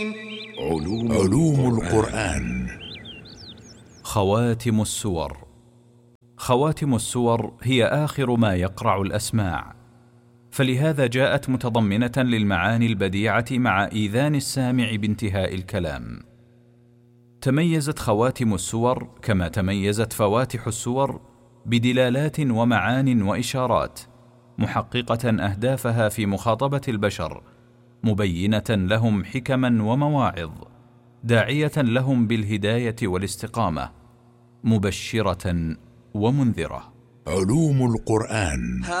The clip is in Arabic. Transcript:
علوم القرآن. خواتم السور. خواتم السور هي آخر ما يقرع الأسماع، فلهذا جاءت متضمنة للمعاني البديعة مع إيذان السامع بانتهاء الكلام. تميزت خواتم السور كما تميزت فواتح السور بدلالات ومعان وإشارات محققة أهدافها في مخاطبة البشر، مبينة لهم حكما ومواعظ، داعية لهم بالهداية والاستقامة، مبشرة ومنذرة. علوم القرآن.